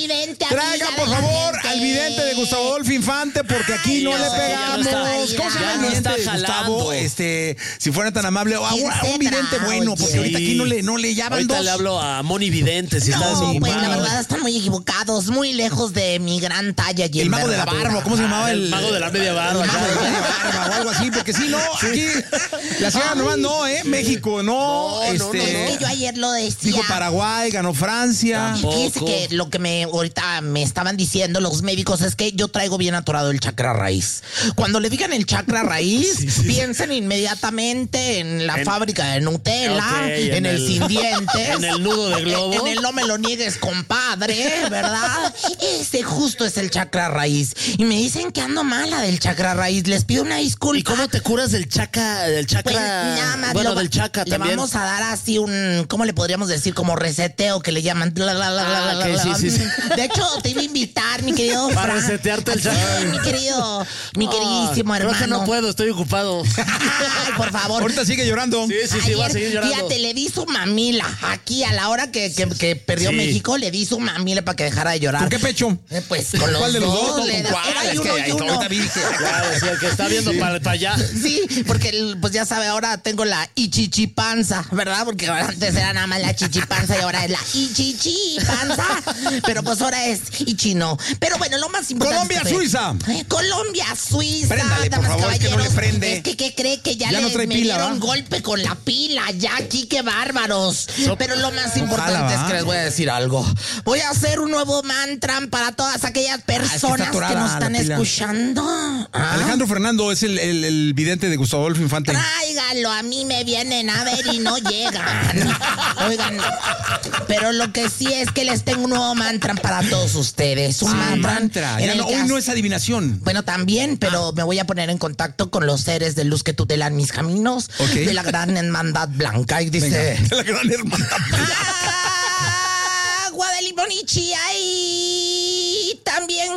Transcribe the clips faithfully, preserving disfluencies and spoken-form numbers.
vidente, Traiga, por favor, al vidente de Gustavo Adolfo Infante, porque aquí Ay, no, no, le ya pegamos. no está- ¿Cómo se llama ya el no vidente está de Gustavo? jalando. Este, si fuera tan amable, o a- ¿Quién a un será? vidente bueno, porque Oye. ahorita aquí no le, no le llaman Ahorita dos. le hablo a Moni Vidente, si está No, desocupado. pues la verdad están muy equivocados, muy lejos de mi gran talla y El mago de la envergadura. barba, ¿cómo se llamaba? El mago de la media barba, El mago de la claro. media barba o algo así, porque sí, no, aquí la señora nomás no, ¿eh? México, no, No, no, este... Es que yo ayer lo decía. Dijo Paraguay, ganó Francia. Tampoco. Fíjese que lo que me ahorita me estaban diciendo los médicos es que yo traigo bien atorado el chakra raíz. Cuando le digan el chakra raíz, Sí, sí. piensen inmediatamente en la En- fábrica de Nutella, Ok, en, en el, el- sin dientes, en el nudo de globo. en el no me lo niegues, compadre, ¿verdad? Ese justo es el chakra raíz. Y me dicen que ando mala del chakra raíz. Les pido una disculpa. ¿Y cómo te curas del chaca, del chakra? Pues nada más bueno, lo va- del chaca le también. vamos a dar así un, ¿cómo le podríamos decir? Como reseteo que le llaman. La, la, la, la, Ah, la, ok, la, sí, la. sí, sí. De hecho, te iba a invitar, mi querido Para Fran. resetearte el Ay, chakra. mi querido, mi queridísimo Ah, hermano. Creo que no puedo, estoy ocupado. Ay, por favor. Ahorita sigue llorando. Sí, sí, sí, voy a Ayer, seguir llorando. Fíjate, le di su mamila. Aquí, a la hora que, que, que perdió Sí. México, le di su mamila para que dejara de llorar. ¿Con qué pecho? Eh, Pues con los ¿Cuál de los dos? dos. le ¿Con da- cuál? era Es uno que y ahí uno. ahorita vi, dije, Claro, sí, el que está viendo para allá. Sí, porque el- pues ya sabe, ahora tengo la ichichipanza, ¿verdad? Porque antes era nada más la chichipanza y ahora es la ichichipanza. Pero pues ahora es ichino. Pero bueno, lo más importante. Colombia, es que- Suiza. Eh, Colombia, Suiza. Préndale, por damas, favor, es que no le caballeros. prende. Es que, ¿qué cree? Que ya, Ya no les trae me pila, dieron ¿va? golpe con la pila. Ya aquí, qué bárbaros. Pero lo más importante Ojalá, es ¿va? que les voy a decir algo. Voy a hacer un nuevo mantra para todas aquellas personas que, atorada nos la están pila. escuchando. Ah. Alejandro Fernando es el, el, el vidente de Gustavo Adolfo Infante. Tráigalo, a mí me vienen a ver y no llegan. Oigan, pero lo que sí es que les tengo un nuevo mantra para todos ustedes. Un Ah, mantra. mantra. en Ya el no, que hoy has- no es adivinación. Bueno, también, pero me voy a poner en contacto con los seres de luz que tutelan mis caminos Ok. de la gran hermandad blanca. Y dice... Venga, de la gran hermana. Agua de limón y chía y también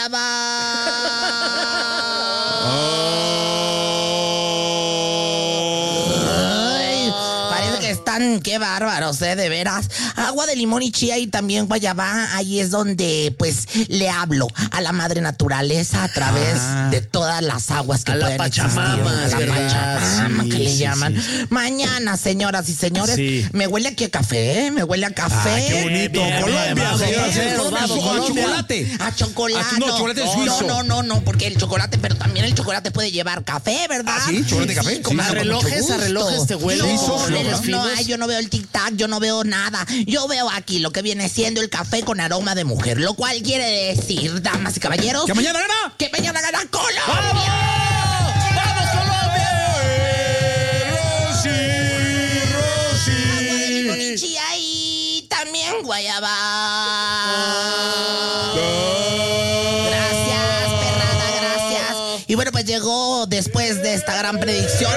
guayaba. Ay, parece que están, qué bárbaros, eh, de veras. Agua de limón y chía y también guayaba. Ahí es donde, pues, le hablo a la madre naturaleza a través Ah. de todas las aguas que A la pueden Pachamama, existir. A la es verdad. Pachamama, Sí, que le sí, llaman. sí. Mañana, señoras y señores, Sí. me huele aquí a café, ¿eh? Me huele a café. Ay, qué bonito. Bien, bien, Colombia, vamos, señoras y vamos, señores, vamos, Colombia, vamos, con Colombia. chocolate. A chocolate. Ah, no, chocolate no, suizo. no, no, no, porque el chocolate, pero también el chocolate puede llevar café, ¿verdad? Ah, ¿sí? ¿Chocolate y café? Sí. comadre, A con relojes, mucho a gusto. relojes te huele No, como reloj relojes no finos. hay, yo no veo el tic-tac, yo no veo nada. Yo veo aquí lo que viene siendo el café con aroma de mujer, lo cual quiere decir, damas y caballeros, ¡Que mañana gana! que mañana gana Colombia. ¡Vamos, Colombia! Agua de limón y chía y también guayaba. Gracias, perrada, gracias. Y bueno, pues llegó después de esta gran predicción.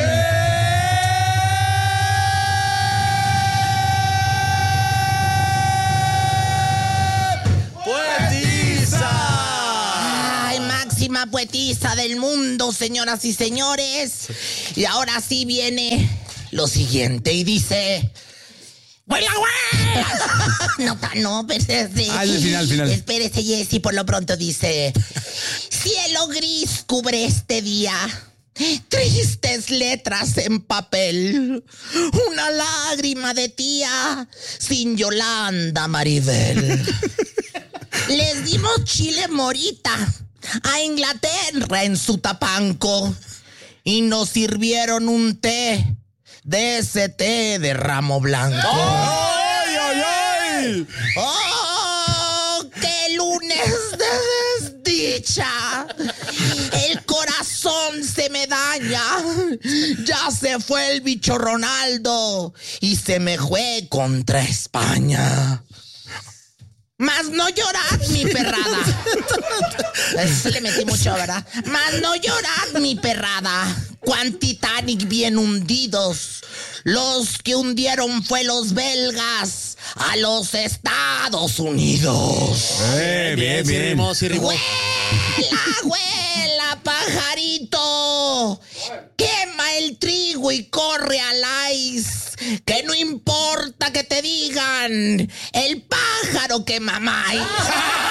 ¡Poetiza! Ay, máxima poetisa del mundo, señoras y señores. Y ahora sí viene lo siguiente y dice... ¡Huela, huela! No, pa, no, espérese. Ah, es el final, final. Espérese, Jessy, por lo pronto dice... Cielo gris cubre este día... Tristes letras en papel, una lágrima de tía sin Yolanda Maribel. Les dimos chile morita a Inglaterra en su tapanco y nos sirvieron un té de ese té de ramo blanco. ¡Ay, ay, ay! ¡Oh, qué lunes de desdicha! El corazón se me daña. Ya se fue el bicho Ronaldo y se me fue contra España. Más no llorad, mi perrada. Eso le metí mucho, ¿verdad? Más no llorad, mi perrada. Cuán Titanic bien hundidos. Los que hundieron fue los belgas a los Estados Unidos. Eh, bien, Sí bien. rimó, sí rimó. Huela, huela, pajarito. Qué lleva el trigo y corre al ice. Que no importa que te digan el pájaro que mamáis.